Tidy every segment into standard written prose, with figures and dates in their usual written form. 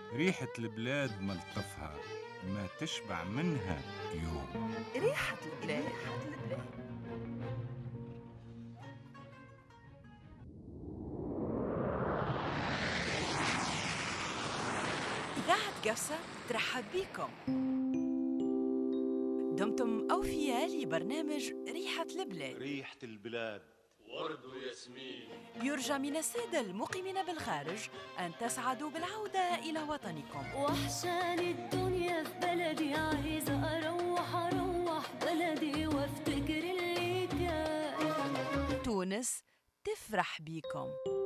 ريحة البلاد ملطفها ما تشبع منها يوم. ريحة البلاد. إذاعة قفصة ترحب بكم. دمتم أوفياء لبرنامج ريحة البلاد. ريحة البلاد ورد وياسمين. يرجى من السادة المقيمين بالخارج أن تسعدوا بالعودة إلى وطنكم. وحشاني الدنيا في بلدي، عايزة أروح بلدي وافتكر اللي كان. تونس تفرح بكم.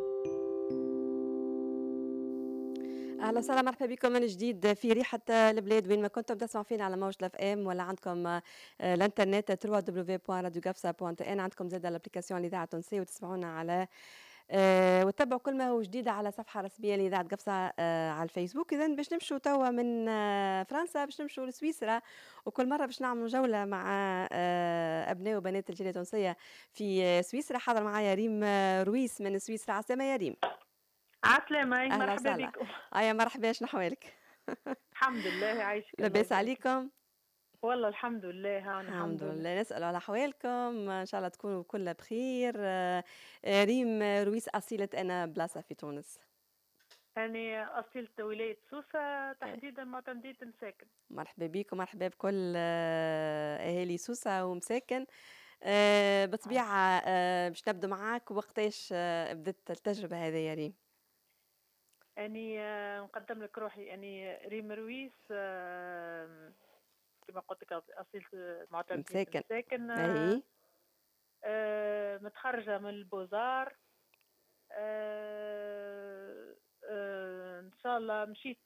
اهلا وسهلا، مرحبا بكم من جديد في ريحه البلاد. وين ما كنتم تسمعوا فينا على موجة اف ام ولا عندكم الانترنت www.radiogafsa.n. عندكم زاد الابليكاسيون الاذاعه التونسيه وتسمعونا على وتتبعوا كل ما هو جديد على صفحه رسميه لاذاعه قفصه على الفيسبوك. اذا باش نمشوا توا من فرنسا باش نمشوا لسويسرا، وكل مره باش نعملوا جوله مع ابناء وبنات الجاليه التونسيه في سويسرا. حاضر معايا ريم رويس من سويسرا. عسلامة يا ريم. عسلامة، اهلا مرحبا وسهلا. بكم. يا مرحبا، شنو احوالك؟ الحمد لله، عايشك. لاباس عليكم؟ والله الحمد لله. هون الحمد لله. نسأل على أحوالكم، إن شاء الله تكونوا كل بخير. ريم رويس أصيلة أنا بلاصة في تونس. أنا أصيلة ولاية سوسة، تحديدا معتمدية مساكن. مرحبا بكم، مرحبا بكل أهالي سوسة ومساكن. بطبيعة باش نبدو معاك. وقتاش بدت التجربة هذه يا ريم؟ أني نقدم لك روحي. أني ريم رويس، كما قلت لك أصيلة معتمدية مساكن. متخرجة من البوزار. ان شاء الله مشيت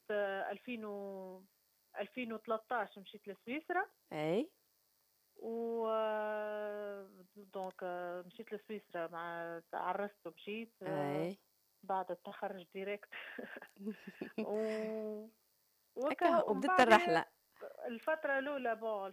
2013 مشيت لسويسرا. اي و دونك مشيت لسويسرا، مع تعرست ومشيت بعد التخرج ديريكت. وبدت الرحلة. الفترة الأولى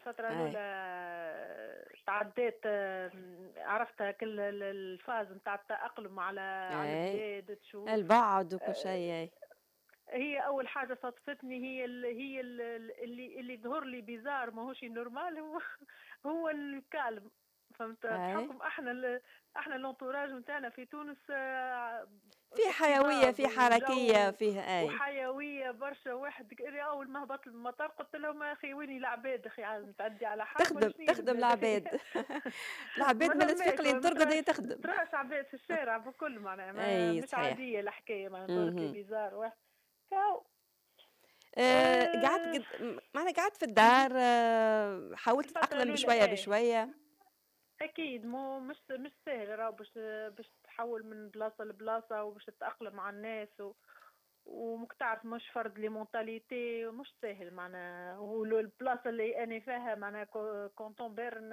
تعديت، عرفت كل الفاز نتاع التأقلم على البلاد، تشوف البعد وكل شيء. هي أول حاجة صدفتني هي اللي ظهر لي بيزار، ماهوش نورمال. هو الكالم، فهمت؟ بحكم احنا الانتوراج نتاعنا في تونس في حيويه، في حركيه، فيه وحيويه برشا. واحد اول ما هبط المطار قلت لهم يا اخي ويني العباد، اخي عايز نتعدي على حد تخدم العباد. العباد من تفيقلي ترقد هي تخدم. تراش عباد في الشارع بكل معناها، مش صحيح. عاديه الحكايه، معناها ظهرت لي بيزار واحد. قعدت في الدار، حاولت تتأقلم بشوية بشوية. أكيد مش سهل، راهو باش تحول من بلاصة لبلاصة وباش تتأقلم مع الناس ومك تعرف مش فرد لي مونتاليتي، مش سهل معناها. والبلاصة اللي أنا فيها معناها كونتون بيرن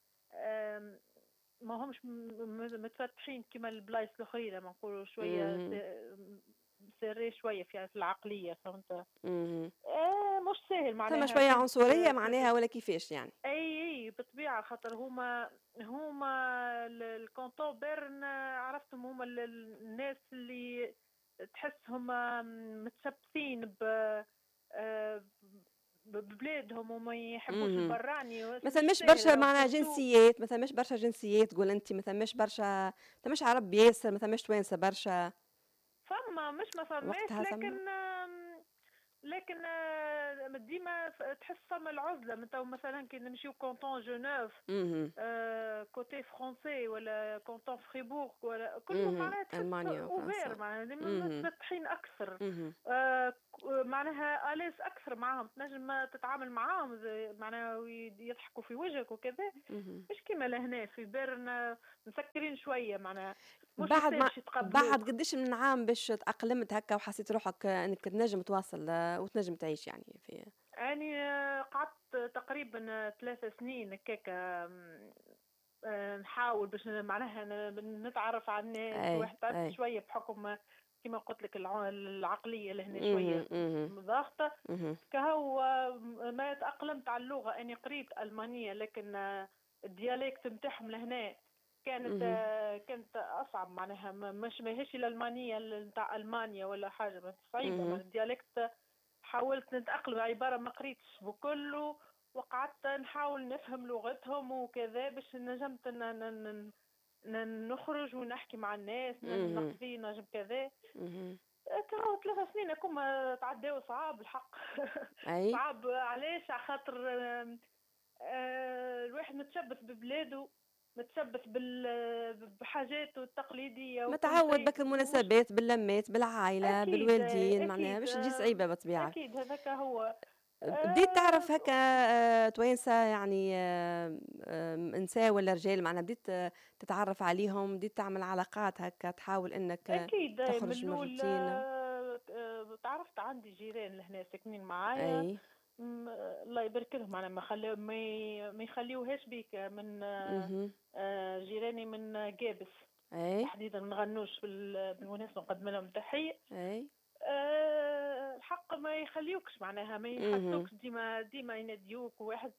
ما همش متفتحين كما البلايص الأخرين، ما نقولوا شوية سري شويه في العقليه، فهمت؟ مش سهل معناها. ثم شويه عنصريه معناها ولا كيفاش يعني؟ اي بالطبيعه، خاطر هما الكونتون بيرن عرفتهم، هما الناس اللي تحسهم متشبثين ببلادهم وما يحبوش البراني. مثلا مش برشا معناها جنسيات، مثلا مش برشا جنسيات تقول انت، مثلا مش برشا، مثلا مش عرب ياسر، مثلا مش توانسه برشا. فما مش ما فماش، لكن ديما تحس فما العزله. مثلا كي نمشيو كونتون جنوف كوتي فرونسي ولا كونتون فريبورغ ولا كلهم معناها المانيا اوفير، معناها متفتحين اكثر، معناها اليس اكثر معاهم، تنجم تتعامل معاهم معناها يضحكوا في وجهك وكذا. مش كيما لهنا في بيرن مسكرين شويه، معناها بعد قديش من عام باش تأقلمت هكا وحسيت روحك انك تنجم تواصل وتنجم تعيش يعني في؟ يعني قعدت تقريبا 3 سنين هكاك نحاول باش معناها نتعرف على الناس، واحد شويه بحكم كما قلت لك العقليه لهنا شويه ضاغطه كهو. ما تأقلمت على اللغه، اني قريت المانيه، لكن الديالكت نتاعهم لهنا كانت اصعب معناها. مش ماهيش الالمانيه نتاع المانيا ولا حاجه، صعيبه. الديالكت حاولت نتأقلم، عبارة ما قريتش بكله، وقعدت نحاول نفهم لغتهم وكذا باش نجمت نخرج ونحكي مع الناس، نقضي نجم كذا. كانوا 3 سنين كما تعداو صعاب الحق. اي صعاب علاش؟ على خاطر الواحد متشبث ببلاده، متشبث بحاجاته التقليديه، متعود بك المناسبات باللمات بالعائله أكيد بالوالدين، أكيد معناها باش تجي صعيبه بطبيعه. أكيد هذاك هو. بديت تعرف هكا توانسه يعني نساء ولا رجال، معناها بديت تتعرف عليهم، بديت تعمل علاقات هكا، تحاول انك أكيد من تخرج من الأول. الروتين. تعرفت عندي جيران لهنا ساكنين معايا، اي الله يبارك لهم، أنا ما يخليوهاش بيك من جيراني من قابس اي تحديدا، ما نغنوش بالمناسبة نقدم لهم تحية. اي الحق ما يخليوكش، معناها ما يحسوكش، ديما يناديوك واحد.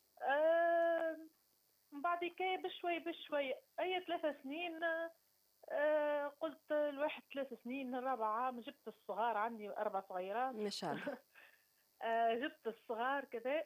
من بعد كي بشوي أي 3 سنين قلت الواحد 3 سنين الرابع عام جبت الصغار، عندي 4 صغيرات ما شاء الله. جبت الصغار كذا.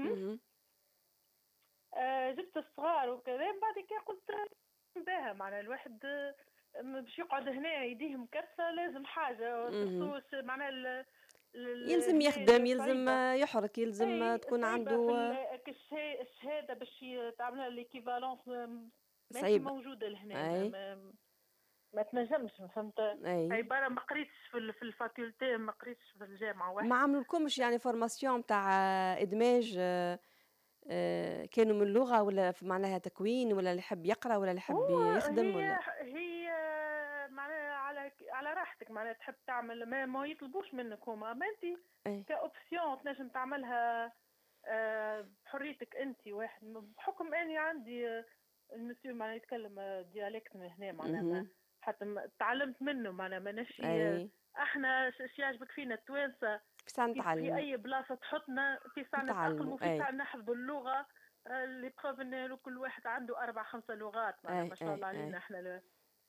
جبت الصغار وكذا. من بعد كي قلت باها، معناها الواحد باش يقعد هنا يديه مكرسة، لازم حاجة تخصوص، معناها يلزم يخدم، يلزم يحرك، يلزم تكون عنده الشهادة باش تعملها ليكيفالونس ماشي صعيب. موجودة لهنا. ما تنجمش، فهمت؟ عبارة ما قريتش في الفاكولتي، ما قريتش في الجامعة واحد. ما عملكمش يعني فورماسيون تاع ادماج كانوا من اللغة، ولا معناها تكوين، ولا اللي يحب يقرأ ولا اللي يحب يخدم؟ هي معناها على راحتك، معناها تحب تعمل ما يطلبوش منك هما، ما انت كأوبسيون تنجم تعملها بحريتك انت واحد، بحكم اني عندي المسيو معناها يتكلم ديالكت من هنا، معناها حتى تعلمت منه، معناها ما نشي احنا شي يعجبك فينا التوانسه في اي بلاصه تحطنا في ساعه نتاقلم، وفي ساعه نحفظ اللغه اللي بخاف ان كل واحد عنده 4-5 لغات، ما شاء الله علينا. احنا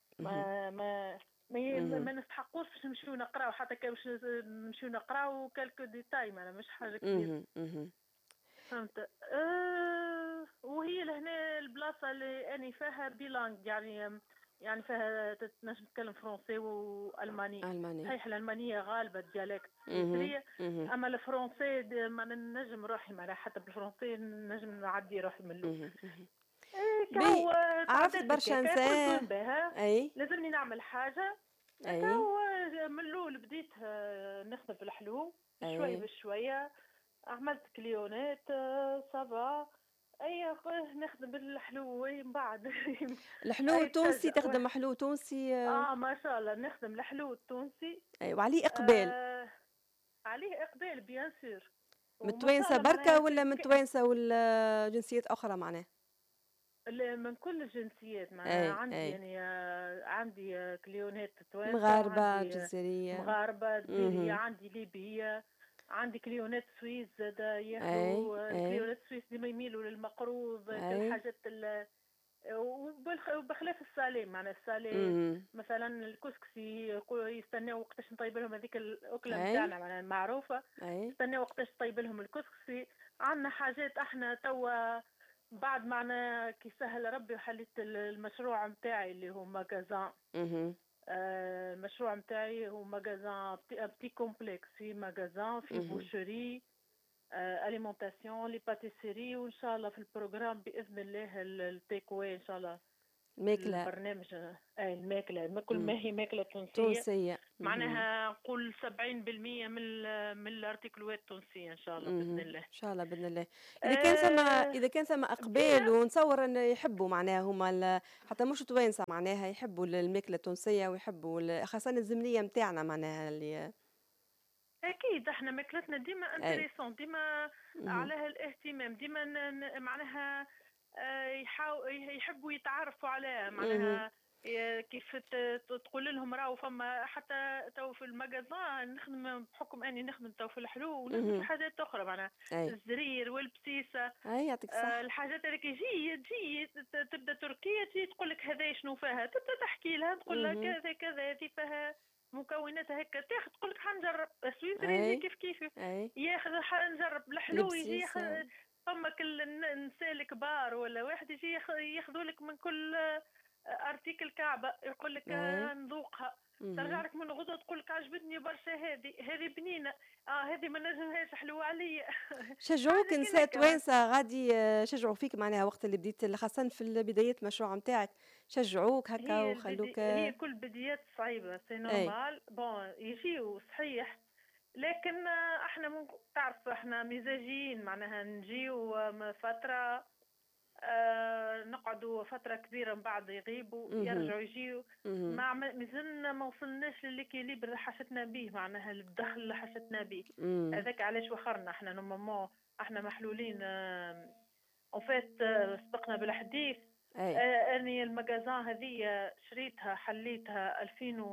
ما نستحقوش باش نمشيو نقراو، حتى كان باش نمشيو نقراو كالكو ديتاي، معناها مش حاجه كبيره. فهمت؟ وهي لهنا البلاصه اللي اني فيها بيلانج، يعني فيها تنجم تتكلم فرنسي والماني. صحيح الالمانيه غالبه الديالكت السوريه، اما الفرنسي ما نجم روحي، معناها حتى بالفرنسي نجم نعدي روحي من اللغه. عرفت برشا نساء لازمني نعمل حاجه. من الاول بديت نخدم في الحلو شوي بشويه، عملت كليونات صافا. نخدم بالحلو من بعد. الحلو التونسي، تخدم حلو تونسي؟ ما شاء الله نخدم الحلو التونسي. وعليه اقبال؟ عليه اقبال بيان سور. من توانسه بركه ولا من توانسه ولا جنسيات اخرى معناها؟ من كل الجنسيات، معناها عندي يعني عندي كليونات توانسه، مغاربه، جزائريه، مغاربه، جزائريه، عندي ليبيه، عندي كليونات سويس زادا ياخذوا. كليونات سويس ديما يميلوا للمقروض الحاجات وبخلاف السالي، معناها السالي مثلا الكسكسي يستناو وقتاش نطيب لهم هذيك الاكله نتاعنا، معناها معروفه، يستناو وقتاش طيب لهم الكسكسي. عندنا حاجات احنا توا بعد معنا كي سهل ربي وحليت المشروع نتاعي اللي هو ماغازان. المشروع نتاعي هو ماغازان بتي كومبلكس، في ماغازان، في بوشري، اليمونتاسيون، لي باتيسيري، وان شاء الله في البروغرام باذن الله التيك واي ان شاء الله. الماكله، البرنامج الماكله كل ما هي ماكله تونسيه، معناها نقول 70% من الارتيكلوات التونسيه ان شاء الله باذن الله. ان شاء الله باذن الله. اذا كان ثم اقبال، ونتصور ان يحبوا معناها هما حتى مش توانسه، معناها يحبوا الماكله التونسيه، ويحبوا خاصه الزمنيه نتاعنا، معناها اللي اكيد احنا ماكلتنا ديما انتريسون، ديما عليها الاهتمام، ديما معناها يحبوا يتعرفوا عليها، معناها كيف تقول لهم راهو فما حتى تو في المجازان نخدم، بحكم اني نخدم تو في الحلو ونخدم في حاجات اخرى، معناها الزرير والبسيسه. يعطيك الصحه. الحاجات اللي تجي تبدا تركيا تجي تقول لك هذا شنو فيها، تبدا تحكي لها تقول لها كذا كذا هذه فيها مكوناتها هيك تاخذ تقول لك حنجرب السويسري يجي كيف كيف ياخذ حنجرب الحلو يجي ياخذ فمك النساء الكبار ولا واحد يجي ياخذوا لك من كل ارتيكل كعبه يقول لك نذوقها ترجع لك من غدوه تقول لك عجبتني برشا هذه بنينه هذه ما نجمهاش حلوه عليا. شجعوك نساء توانسه غادي شجعوا فيك معناها وقت اللي بديت خاصه في بدايات المشروع نتاعك شجعوك هكا وخلوك هي كل بدايات صعيبه سي نورمال بون يجيو صحيح لكن احنا تعرف احنا مزاجيين معناها نجيو فتره نقعدوا فتره كبيره من بعد يغيبوا يرجعوا يجيو مازلنا ما وصلناش للكيليبر اللي حشتنا به معناها الدخل اللي حشتنا به هذاك علاش وخرنا احنا نورمالمون احنا محلولين وفات سبقنا بالحديث اني المجازان هذه شريتها حليتها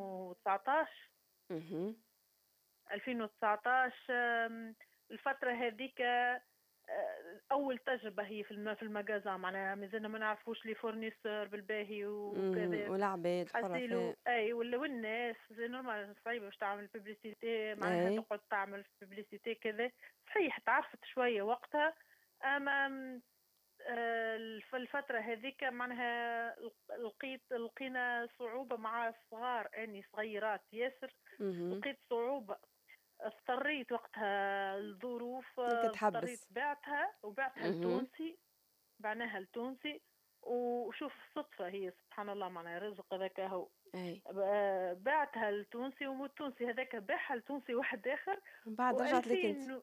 2019 الفتره هذيك اول تجربه هي في المجازان معناها مازلنا ما نعرفوش لي فورنيسور بالباهي وكذا والعباد حسيلو والناس زي نورمال صعيبه باش تعمل بيبليسيتي معناها تقعد تعمل بيبليسيتي كذا صحيح تعرفت شويه وقتها اما في الفتره هذيك معناها لقينا صعوبه مع الصغار اني صغيرات ياسر لقيت صعوبه اضطريت وقتها الظروف اضطريت بعتها التونسي بعناها التونسي وشوف صدفة هي سبحان الله معناها رزق هذاك هو بعتها التونسي والتونسي هذاك باعها التونسي واحد اخر بعد رجعت لك انت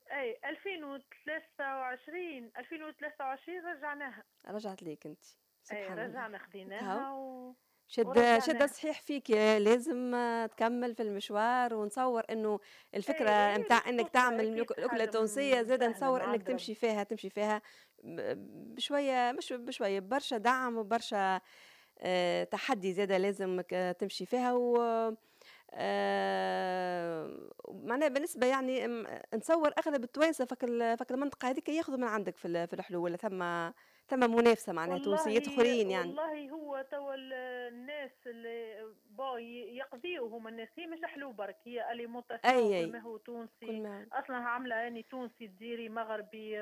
2023 رجعت لك انت سبحان الله رجعنا خذيناها شد صحيح فيك لازم تكمل في المشوار ونصور انه الفكره نتاع انك تعمل الاكله التونسيه زاد نصور انك تمشي فيها بشويه مش بشويه برشا دعم وبرشا تحدي زاد لازمك تمشي فيها و معناها بالنسبه يعني نصور اغلب التوانسه فك المنطقه هذيك ياخذوا من عندك في الحلول ولا ثم منافسه معناها تونسيات اخرين يعني والله هو توا الناس اللي يقضيوا هما الناس هي مش حلو برك هي اليمونتاسيون ما هو تونسي اصلا عامله يعني تونسي جزيري مغربي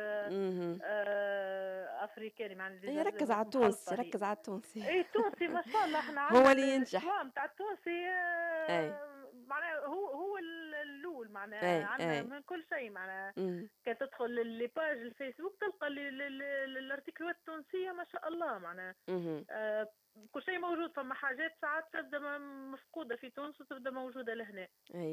افريقي معناها ركز على التونسي اي تونسي ما شاء الله احنا هو اللي ينجح نتاع التونسي معناها هو الاول معناها عندنا من كل شيء معناها كتدخل لي باج الفيسبوك تلقى الارتيكلات التونسيه ما شاء الله معناها كل شيء موجود فما حاجات ساعات تبدا مفقوده في تونس وتبدا موجوده لهنا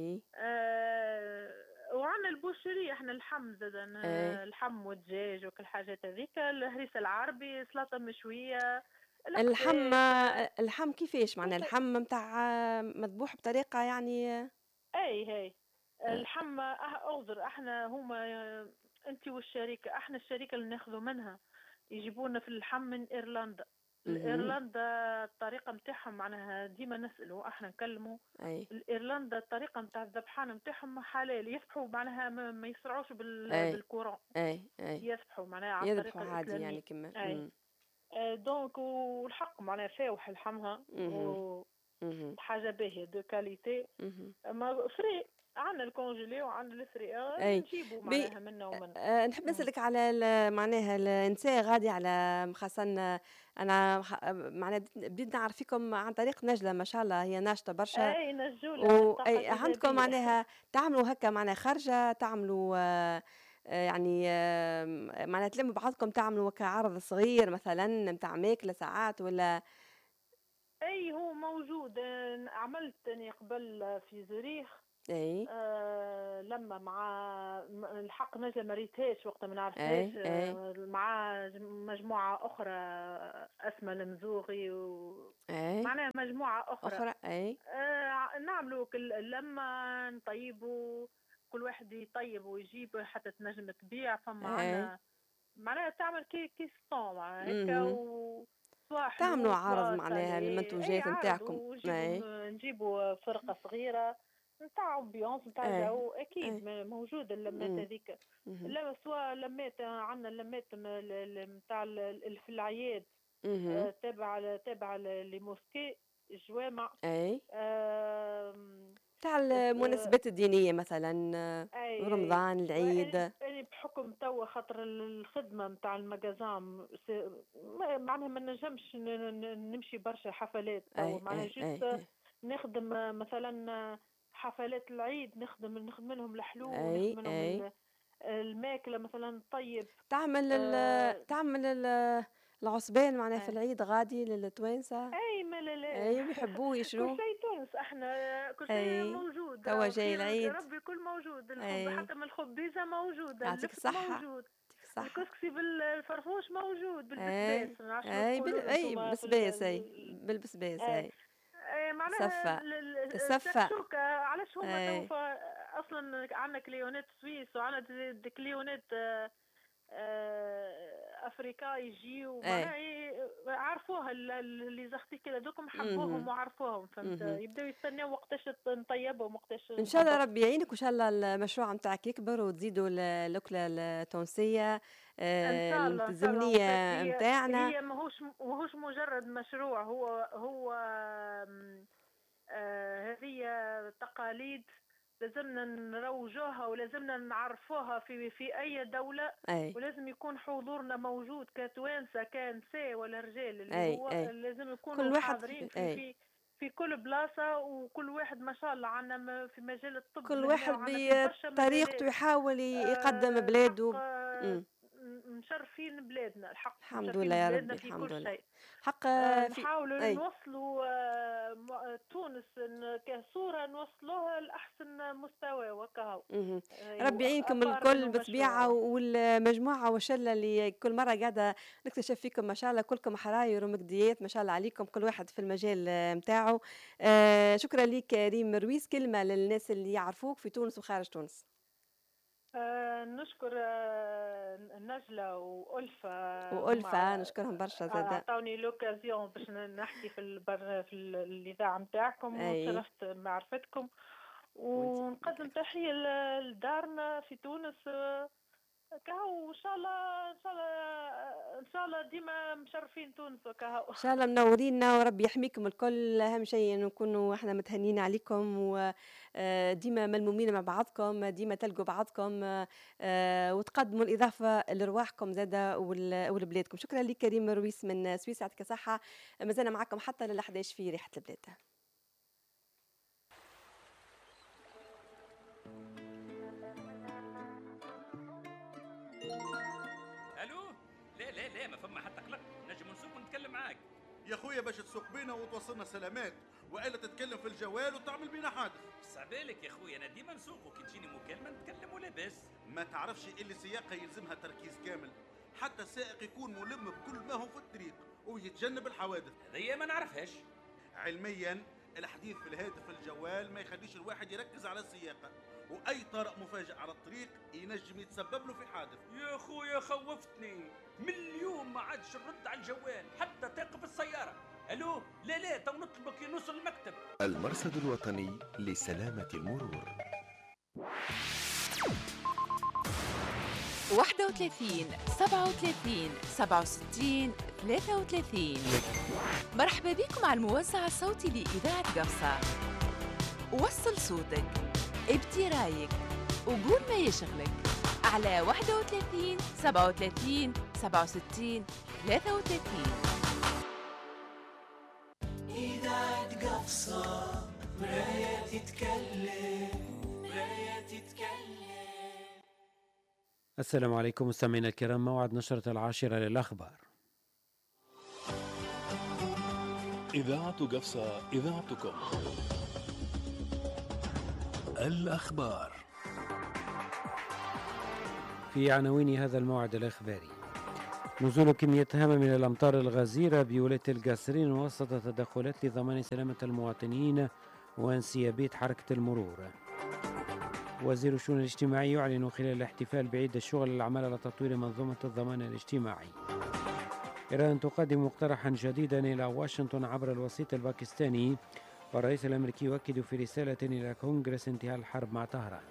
وعندنا البوشري احنا اللحم زاد اللحم والدجاج وكل حاجات هذيك الهريسه العربي سلطه مشويه اللحم كيفاش معناها اللحم نتاع مذبوح بطريقه يعني هي اللحم اغزر احنا هما انت والشركه احنا الشركه اللي ناخذوا منها يجيبونا في اللحم من ايرلندا ايرلندا الطريقه نتاعهم معناها ديما نسالوا احنا نكلموا ايرلندا الطريقه نتاع الذبحان نتاعهم حلال يذبحوا معناها ما يسرعوش بالكورون يذبحوا معناها على الطريقه الاسلاميه عادي يعني كما دونك والحق معناها فاوح لحمها حاجه باهيه دو كاليتي ما فري عندنا الكونجيلي وعندنا الفري نجيبوا معناها منا ومنا نحب نسألك على معناها النساء غادي على خاصة أنا معناها بديت نعرف فيكم عن طريق نجلة ما شاء الله هي ناشطة برشا نجولة عندكم معناها تعملوا هكا معناها خرجة تعملوا يعني معناها تلموا بعضكم تعملوا كعرض صغير مثلا نتاع ماكلة ساعات ولا هو موجود عملت أني قبل في زريخ لما مع الحق نجلة ما ريتهاش وقتها ما نعرفهاش مع مجموعة أخرى اسمها المزوغي معناها مجموعة أخرى نعملوا لما نطيبوا كل واحد يطيب ويجيب حتى تنجم تبيع فما معناها تعمل كيستون معناها هيك تعملوا عرض معناها المنتوجات نتاعكم نجيبوا فرقة صغيرة نتاع امبيونس نتاع جو اكيد موجوده اللمات هذيك لا سواء لمات عندنا اللمات نتاع في العياد تابع لي موسكي الجوامع تاع المناسبات الدينية مثلا، رمضان، العيد. أنا بحكم توا خاطر الخدمة متاع المجازام معناها ما نجمش نمشي برشا حفلات توا، معناها جست نخدم مثلا حفلات العيد، نخدم لهم الحلو، نخدم لهم الماكلة مثلا. طيب تعمل العصبان معناها في العيد غادي للتوانسة. ما لا يحبوه يشرو كل شيء تونس، احنا كل شيء موجود. توا جاي العيد ربي كل موجود، الخب حتى من الخبيزة موجود، يعطيك اللفت الصحة. موجود، الكسكسي بالفرفوش موجود، بالبسباس بالبسباس بالبسباس معناها السفة. علاش هما اصلا عندنا كليونات سويس وعندنا كليونات افريقيا يجيو، معناها عرفوها اللي زختي كده دوكم حبوهم وعرفوهم، فهمت؟ يبداو يستناو وقتاش نطيبهم وقتاش. ان شاء الله ربي يعينك، وان شاء الله المشروع نتاعك يكبر وتزيدوا الاكله التونسيه الزمنيه نتاعنا. هي ماهوش مجرد مشروع، هو هذه تقاليد لازمنا نروجوها ولازمنا نعرفوها في أي دولة. ولازم يكون حضورنا موجود كتوانسة، كنساء ولا رجال، اللي هو لازم يكونوا حاضرين في كل بلاصة، وكل واحد ما شاء الله عنا في مجال الطب، كل واحد بطريقته يحاول يقدم بلاده. مشرفين بلادنا الحمد لله يا ربي، الحمد لله. حق نحاولوا نوصلوا تونس كصورة نوصلوها لأحسن مستوى وكهو. ربي يعينكم الكل بطبيعة، والمجموعة والشلة اللي كل مرة قاعدة نكتشف فيكم ما شاء الله كلكم حراير ومجديات ما شاء الله عليكم، كل واحد في المجال متاعه. شكرا لك ريم رويس. كلمة للناس اللي يعرفوك في تونس وخارج تونس. نشكر نجلة وألفة نشكرهم برشا زاده، عطاوني لوكازيون باش نحكي في الإذاعة نتاعكم، وشرفت معرفتكم، ونقدم تحية لدارنا في تونس. كهو ان شاء الله ديما مشرفين تونس وكهو ان شاء الله منورينا، وربي يحميكم الكل. اهم شيء نكونوا احنا متهنين عليكم، وديما ملمومين مع بعضكم، ديما تلقوا بعضكم، وتقدموا الاضافه لرواحكم زاده ولبلادكم. شكرا لك كريم رويس من سويسرا، يعطيك الصحه. مازلنا معكم حتى لل11 في ريحه البلاد. لا ما فما حتى قلق، نجم نسوق ونتكلم معاك يا خويا باش تسوق بينا وتوصلنا سلامات، والا تتكلم في الجوال وتعمل بينا حادث. بالك يا خويا، انا ديما نسوق وكي تجيني مكالمه نتكلم ولاباس. ما تعرفش اللي السياقه يلزمها تركيز كامل، حتى السائق يكون ملم بكل ما هو في الطريق ويتجنب الحوادث. هذه ما نعرفهاش علميا. الحديث في الهاتف الجوال ما يخليش الواحد يركز على السياقه، واي طارئ مفاجئ على الطريق ينجم يتسبب له في حادث. يا خويا خوفتني، من اليوم ما عادش نرد على الجوال حتى توقف السياره. الو لا تو نطلبك نوصل المكتب. المرصد الوطني لسلامه المرور. 31 37 67 33. مرحبا بكم على الموزع الصوتي لإذاعة قفصة. وصل صوتك، ابدي رايك، وقول ما يشغلك على 31 37 67 33. إذاعة قفصة، مراية تتكلم، مراية تتكلم. السلام عليكم مستمعينا الكرام، موعد نشرة 10 للأخبار. إذاعة قفصة، إذاعتكم. الأخبار. في عناوين هذا الموعد الإخباري: نزول كمية هامة من الأمطار الغزيرة بولاية القصرين وسط تدخلات لضمان سلامة المواطنين وانسيابية حركة المرور. وزير الشؤون الاجتماعية يعلن خلال الاحتفال بعيد الشغل الأعمال على تطوير منظومة الضمان الاجتماعي. إيران تقدم مقترحا جديدا إلى واشنطن عبر الوسيط الباكستاني، والرئيس الأمريكي يؤكد في رسالة إلى كونغرس انتهاء الحرب مع طهران.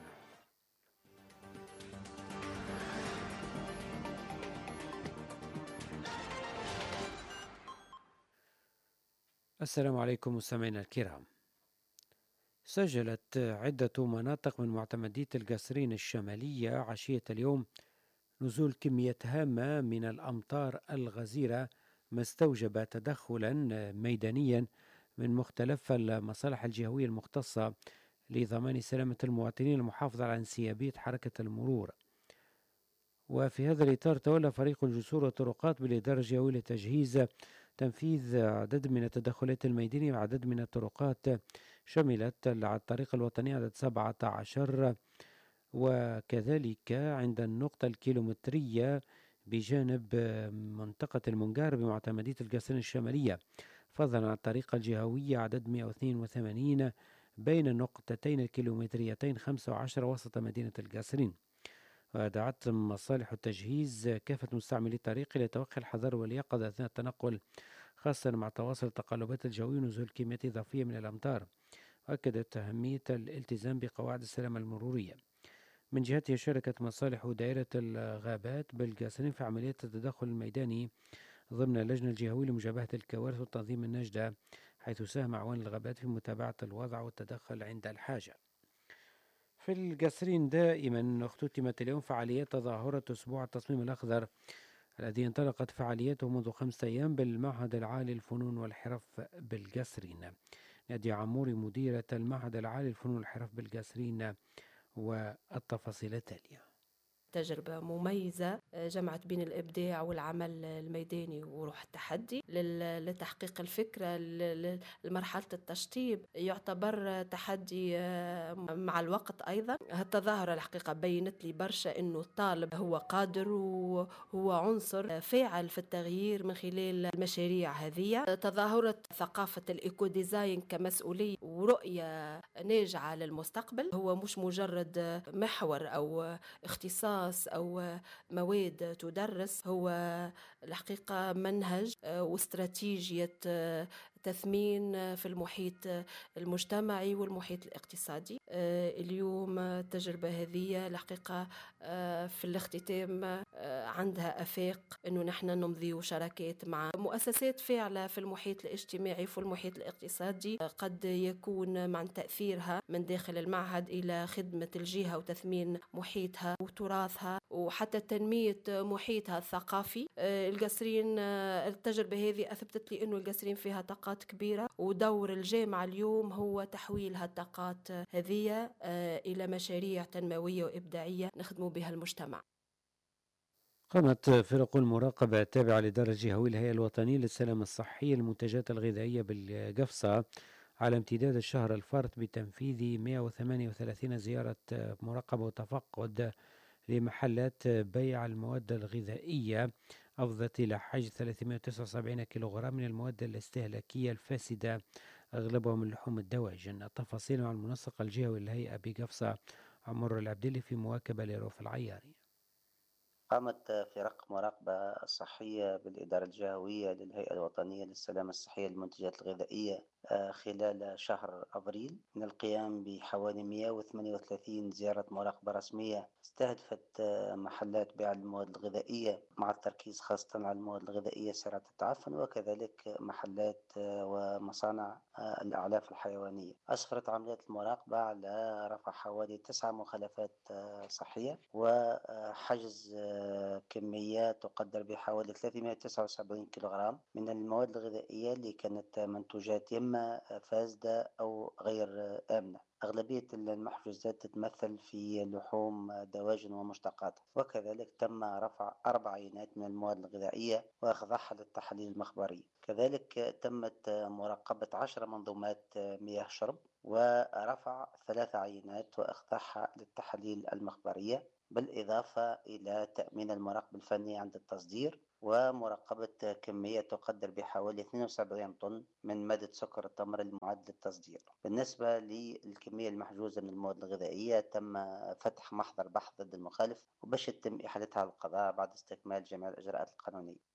السلام عليكم مستمعينا الكرام. سجلت عدة مناطق من معتمدية القصرين الشمالية عشية اليوم نزول كمية هامة من الأمطار الغزيرة، ما استوجب تدخلا ميدانيا من مختلف المصالح الجهوية المختصة لضمان سلامة المواطنين والمحافظة على انسيابية حركة المرور. وفي هذا الإطار تولى فريق الجسور والطرقات بالإدارة الجهوية لتجهيز تنفيذ عدد من التدخلات الميدانية وعدد من الطرقات، شملت الطريق الوطني عدد 17 وكذلك عند النقطة الكيلومترية بجانب منطقة المنقار بمعتمدية القصرين الشمالية، فضلا عن الطريقة الجهوية عدد 182 بين النقطتين الكيلومتريتين 5 و10 وسط مدينة القصرين. ودعت مصالح التجهيز كافة مستعملي الطريق إلى توخي الحذر واليقظة أثناء التنقل، خاصة مع تواصل التقلبات الجوية ونزول كميات إضافية من الأمطار، وأكدت أهمية الالتزام بقواعد السلامة المرورية. من جهتها شاركت مصالح دائرة الغابات بالقصرين في عملية التدخل الميداني ضمن اللجنة الجهوية لمجابهة الكوارث والتنظيم النجدة، حيث ساهم أعوان الغابات في متابعة الوضع والتدخل عند الحاجة. في القصرين دائما اختتمت اليوم فعاليات تظاهرة أسبوع التصميم الأخضر الذي انطلقت فعالياته منذ 5 أيام بالمعهد العالي للفنون والحرف بالقصرين. نادية عموري مديرة المعهد العالي للفنون والحرف بالقصرين والتفاصيل التالية. تجربة مميزة جمعت بين الإبداع والعمل الميداني وروح التحدي لتحقيق الفكرة لمرحلة التشطيب. يعتبر تحدي مع الوقت أيضا. التظاهرة الحقيقة بينت لي برشا أنه الطالب هو قادر وهو عنصر فاعل في التغيير من خلال المشاريع هذه. تظاهرة ثقافة الإيكو ديزاين كمسؤولية ورؤية ناجعة للمستقبل، هو مش مجرد محور أو اختصاص أو مواد تدرس، هو الحقيقة منهج واستراتيجية تثمين في المحيط المجتمعي والمحيط الاقتصادي. اليوم التجربة هذه الحقيقة في الاختتام عندها أفاق أنه نحن نمضي شراكات مع مؤسسات فاعلة في المحيط الاجتماعي وفي المحيط الاقتصادي، قد يكون مع تأثيرها من داخل المعهد إلى خدمة الجهة وتثمين محيطها وتراثها وحتى تنمية محيطها الثقافي. القصرين التجربة هذه أثبتت لي أنه القصرين فيها طاقات كبيرة، ودور الجامعة اليوم هو تحويل هالطاقات هذه إلى مشاريع تنموية وإبداعية نخدموا بها المجتمع. قامت فرق المراقبة التابعة للإدارة الجهوية الهيئة الوطنية للسلامة الصحية للمنتجات الغذائية بالقفصة على امتداد الشهر الفارط بتنفيذ 138 زيارة مراقبة وتفقد لمحلات بيع المواد الغذائية، أفضت إلى حجز 379 كيلوغرام من المواد الاستهلاكية الفاسدة أغلبها من لحوم الدواجن. التفاصيل مع المنسق الجهوي للهيئة بقفصة عمر العبدلي في مواكبة لروف العياري. قامت فرق مراقبة الصحية بالإدارة الجهوية للهيئة الوطنية للسلامة الصحية للمنتجات الغذائية خلال شهر أبريل من القيام بحوالي 138 زيارة مراقبة رسمية استهدفت محلات بيع المواد الغذائية مع التركيز خاصة على المواد الغذائية سريعة التعفن، وكذلك محلات ومصانع الأعلاف الحيوانية. أسفرت عمليات المراقبة على رفع حوالي 9 مخالفات صحية وحجز كميات تقدر بحوالي 379 كيلوغرام من المواد الغذائية اللي كانت منتوجات إما فاسدة أو غير آمنة. أغلبية المحجوزات تتمثل في لحوم دواجن ومشتقاتها، وكذلك تم رفع 4 عينات من المواد الغذائية وإخضاعها للتحاليل المخبرية. كذلك تمت مراقبة 10 منظومات مياه شرب ورفع 3 عينات وإخضاعها للتحاليل المخبرية، بالإضافة إلى تأمين المراقب الفني عند التصدير ومراقبة كمية تقدر بحوالي 72 طن من مادة سكر التمر المعد للتصدير. بالنسبة للكمية المحجوزة من المواد الغذائية تم فتح محضر بحث ضد المخالف وبش يتم إحالتها على القضاء بعد استكمال جميع الإجراءات القانونية.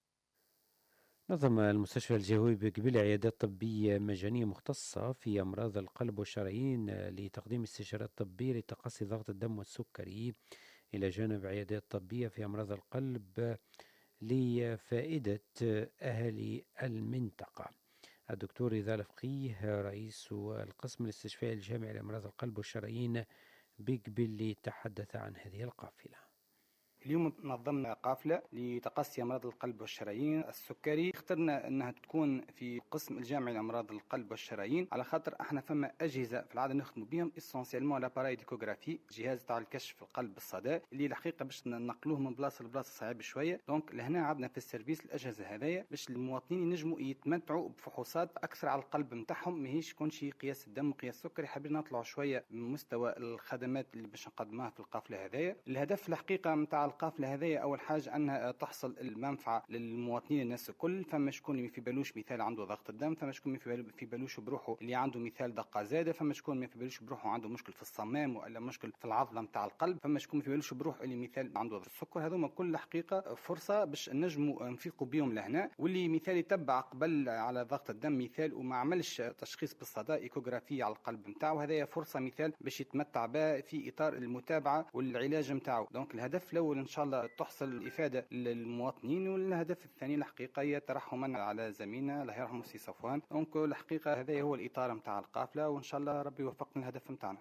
نظم المستشفى الجهوي بقبيل عيادات طبية مجانية مختصة في أمراض القلب والشرايين لتقديم استشارات طبية لتقصي ضغط الدم والسكري، إلى جانب عيادات طبية في أمراض القلب لفائدة أهالي المنطقة. الدكتور رضا الفقيه رئيس القسم الاستشفائي الجامعي لأمراض القلب والشرايين بقبلي تحدث عن هذه القافلة. اليوم نظمنا قافلة لتقصي أمراض القلب والشرايين. السكري اخترنا أنها تكون في قسم الجامعي لأمراض القلب والشرايين على خاطر احنا فما أجهزة في العادة نخدموا بهم اسونسيالمون لاباراي ديكوغرافي، جهاز تاع الكشف القلب بالصدى اللي الحقيقة باش ننقلوه من بلاصة لبلاصة صعيب شوية. دونك لهنا عندنا في السيرفيس الأجهزة هذايا باش المواطنين ينجموا يتمتعوا بفحوصات أكثر على القلب نتاعهم، ماهيش كون شيء قياس الدم وقياس السكري. حابين نطلعوا شوية من مستوى الخدمات اللي باش نقدموها في القافلة هذايا. الهدف الحقيقة نتاع القافله هذه اول حاجه انها تحصل المنفعه للمواطنين الناس الكل. فما شكون ما في بالوش مثال عنده ضغط الدم، فما شكون ما في بالوش بروحه اللي عنده مثال دقه زاده، فما شكون ما في بالوش بروحه عنده مشكل في الصمام ولا مشكل في العضله نتاع القلب، فما شكون ما في بالوش بروحه اللي مثال عنده السكر. هذوما كل حقيقه فرصه باش نجموا نفيقوا بهم لهنا. واللي مثال يتبع قبل على ضغط الدم مثال وما عملش تشخيص بالصدى ايكوغرافي على القلب نتاعو، هذه فرصه مثال باش يتمتع بها في اطار المتابعه والعلاج نتاعو. دونك الهدف الاول ان شاء الله تحصل الافاده للمواطنين، والهدف الثاني الحقيقه هي ترحما على زميلنا الله يرحمه سي صفوان. دونك الحقيقه هذا هو الاطار نتاع القافله، وان شاء الله ربي يوفقنا الهدف نتاعنا.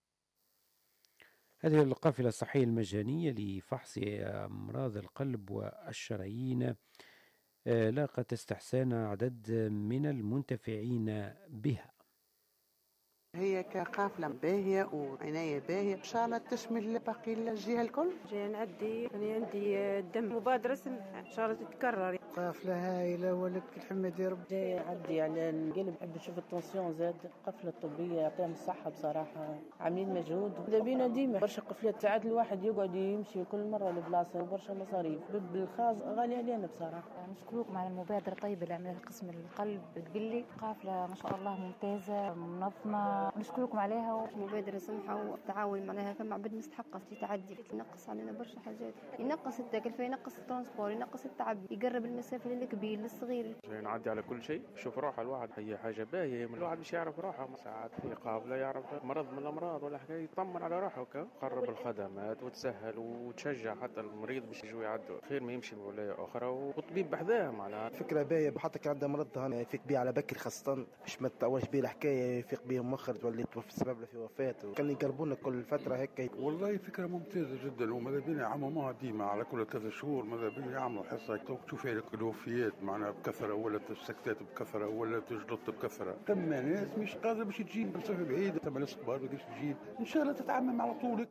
هذه القافلة الصحية المجانية لفحص أمراض القلب والشرايين لاقت استحسان عدد من المنتفعين بها. هي كقافلة باهية وعناية باهية إن شاء الله تشمل باقي الجهة الكل. جاي نعدي أنا عندي الدم مبادرة سمحة إن شاء الله تتكرر. قافلة هايلة ولك الحمد يا رب. جاي نعدي على القلب، نحب نشوف التنسيون زاد. قفلة طبية يعطيهم الصحة بصراحة، عاملين مجهود. ماذا بينا ديما برشا قفلات ساعات الواحد يقعد يمشي كل مرة لبلاصة وبرشا مصاريف، بالخاص غالي علينا بصراحة. نشكركم على المبادرة الطيبة اللي عملها قسم القلب بقبلي. قافلة ما شاء الله ممتازة منظمة، نشكركم عليها. مبادرة سمحة والتعاون معناها فما عباد مستحقة في تعدي، ينقص علينا برشا حاجات، ينقص التكلفة، ينقص الترانسبور، ينقص التعب، يقرب المسافة للكبير للصغير. نعدي على كل شيء، شوف روحه الواحد هي حاجة باهية، الواحد مش يعرف روحه ساعات في قابلة يعرف مرض من الأمراض ولا حاجة يطمن على روحه قرب الخدمات وتسهل وتشجع حتى المريض باش يجوا يعدوا خير ما يمشي لولاية أخرى وطبيب بحذاه معناها. فكرة باهية، حتى كان عنده مرض يفيق بيه على بكري خاصة باش ما تطولش بيه الحكاية، يفيق بيه مؤخر تولي السبب له في وفاته، كان يقربونا كل فترة هيك. والله فكرة ممتازة جدا، وماذا بينا يعملوها ديما على كل 3 شهور، ماذا بينا يعملوا حصة تشوف هيك الوفيات معناها بكثرة ولا السكتات بكثرة ولا تجلط بكثرة. ثم ناس مش قادرة باش تجي مسافة بعيدة، ثم ناس كبار ما تجي، إن شاء الله تتعمم على طولك.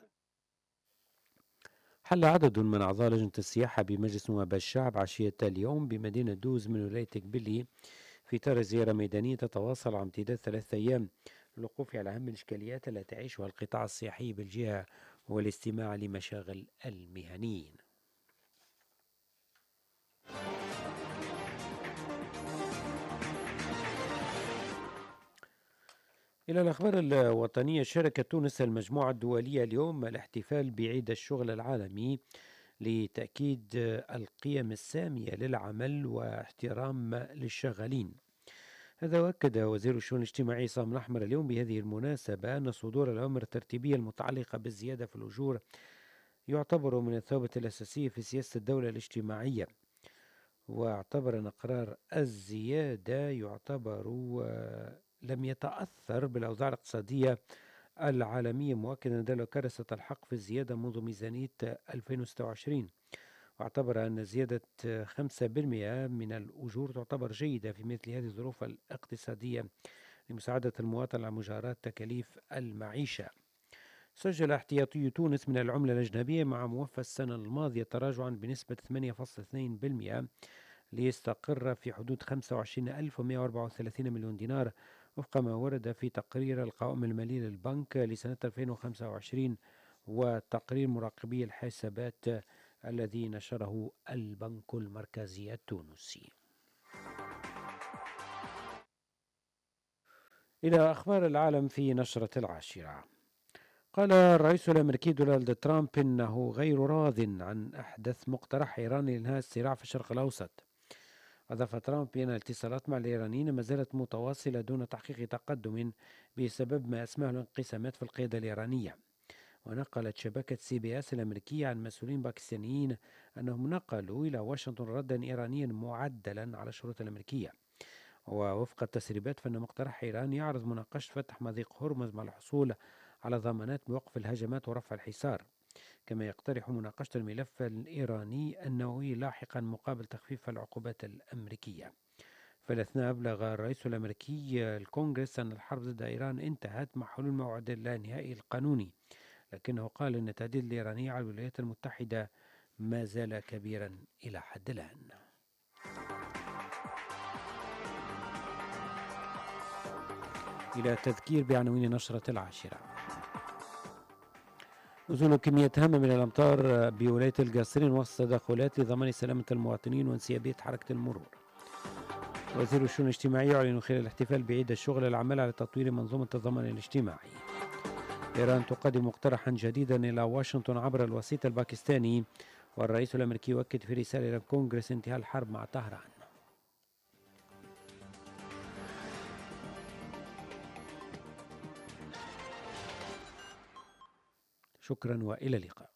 حل عدد من أعضاء لجنة السياحة بمجلس نواب الشعب عشية اليوم بمدينة دوز من ولاية قبلي في إطار زيارة ميدانية تتواصل على امتداد 3 أيام للوقوف على أهم الإشكاليات التي تعيشها القطاع السياحي بالجهة والاستماع لمشاغل المهنيين. إلى الأخبار الوطنية، شاركت تونس المجموعة الدولية اليوم الاحتفال بعيد الشغل العالمي لتأكيد القيم السامية للعمل واحترام للشغالين. هذا وأكد وزير الشؤون الاجتماعية عصام الأحمر اليوم بهذه المناسبة أن صدور الأوامر الترتيبية المتعلقة بالزيادة في الأجور يعتبر من الثوابت الأساسية في سياسة الدولة الاجتماعية، واعتبر أن قرار الزيادة يعتبر لم يتأثر بالأوضاع الاقتصادية العالمية، مؤكدا أن ذلك كرست الحق في الزيادة منذ ميزانية 2026. واعتبر أن زيادة 5% من الأجور تعتبر جيدة في مثل هذه الظروف الاقتصادية لمساعدة المواطن على مجاراة تكاليف المعيشة. سجل احتياطي تونس من العملة الأجنبية مع موفى السنة الماضية تراجعا بنسبة 8.2% ليستقر في حدود 25,134 مليون دينار وفق ما ورد في تقرير القوائم المالية للبنك لسنة 2025 وتقرير مراقبي الحسابات الذي نشره البنك المركزي التونسي. إلى أخبار العالم في نشرة 10. قال الرئيس الأمريكي دونالد ترامب إنه غير راض عن أحدث مقترح إيراني لإنهاء الصراع في الشرق الأوسط. أضاف ترامب بأن الاتصالات مع الإيرانيين ما زالت متواصلة دون تحقيق تقدم بسبب ما أسماه الانقسامات في القيادة الإيرانية. ونقلت شبكة CBS الأمريكية عن مسؤولين باكستانيين أنهم نقلوا إلى واشنطن ردا إيرانيا معدلا على الشروط الأمريكية. ووفق التسريبات فإن مقترح إيران يعرض مناقشة فتح مضيق هرمز مع الحصول على ضمانات بوقف الهجمات ورفع الحصار، كما يقترح مناقشة الملف الإيراني النووي لاحقا مقابل تخفيف العقوبات الأمريكية. في الأثناء أبلغ الرئيس الأمريكي الكونغرس أن الحرب ضد إيران انتهت مع حلول موعد اللانهائي القانوني، لكنه قال أن التهديد الإيراني على الولايات المتحدة ما زال كبيرا إلى حد الآن. إلى التذكير بعناوين نشرة 10. نزول كمية هامة من الأمطار بولاية القصرين وسط تدخلات لضمان سلامة المواطنين وانسيابية حركة المرور. وزير الشؤون الاجتماعية يعلن خلال الاحتفال بعيد الشغل العمل على تطوير منظومة الضمان الاجتماعي. إيران تقدم مقترحا جديدا إلى واشنطن عبر الوسيط الباكستاني، والرئيس الأمريكي يؤكد في رسالة إلى الكونغرس انتهاء الحرب مع طهران. شكرا وإلى اللقاء.